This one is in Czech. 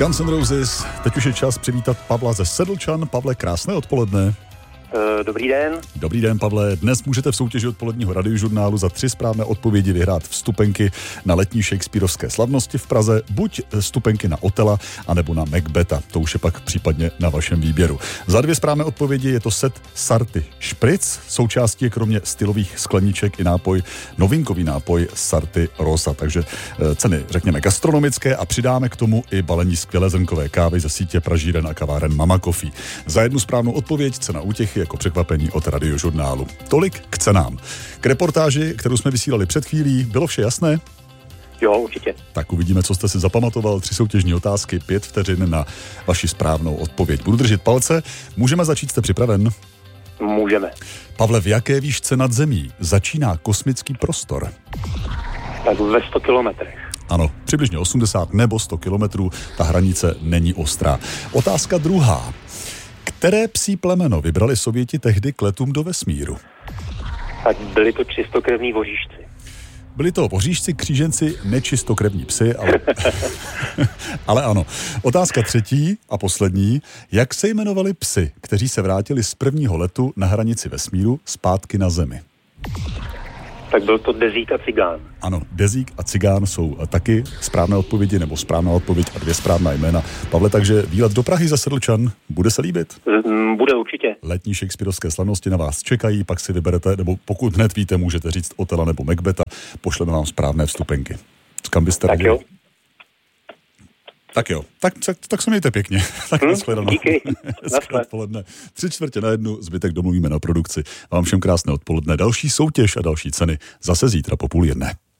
Guns N' Roses. Teď už je čas přivítat Pavla ze Sedlčan. Pavle, krásné odpoledne. Dobrý den. Dobrý den, Pavle. Dnes můžete v soutěži odpoledního radiožurnálu za 3 správné odpovědi vyhrát vstupenky na letní shakespearovské slavnosti v Praze, buď vstupenky na Otela, anebo na Macbetha. To už je pak případně na vašem výběru. Za 2 správné odpovědi je to set Sarty Špric. Součástí je kromě stylových skleniček i novinkový nápoj Sarty Rosa. Takže ceny, řekněme, gastronomické a přidáme k tomu i balení skvělé zrnkové kávy ze sítě pražíren a kaváren Mama Coffee. Za 1 správnou odpověď cena útěchy jako překvapení od radiožurnálu. Tolik k cenám. K reportáži, kterou jsme vysílali před chvílí, bylo vše jasné? Jo, určitě. Tak uvidíme, co jste si zapamatoval. 3 soutěžní otázky, 5 vteřin na vaši správnou odpověď. Budu držet palce. Můžeme začít, jste připraven? Můžeme. Pavle, v jaké výšce nad zemí začíná kosmický prostor? Tak ve 100 kilometrech. Ano, přibližně 80 nebo 100 kilometrů. Ta hranice není ostrá. Otázka druhá. Které psí plemeno vybrali Sověti tehdy k letům do vesmíru? Tak byli to čistokrevní voříšci. Byli to voříšci, kříženci, nečistokrevní psy, ale ano. Otázka 3. a poslední. Jak se jmenovali psi, kteří se vrátili z prvního letu na hranici vesmíru zpátky na Zemi? Tak byl to Dezík a Cigán. Ano, Dezík a Cigán jsou taky správné odpovědi, nebo správná odpověď a 2 správná jména. Pavle, takže výlet do Prahy za Sedlčan, bude se líbit? Bude určitě. Letní shakespearovské slavnosti na vás čekají, pak si vyberete, nebo pokud hned víte, můžete říct Otela nebo Macbetha, pošleme vám správné vstupenky. Kam byste tak jo. Tak jo, tak se mějte pěkně. Tak nashledanou. Díky. Hezké odpoledne. 3/4 zbytek domluvíme na produkci. Vám všem krásné odpoledne. Další soutěž a další ceny zase zítra po 12:30.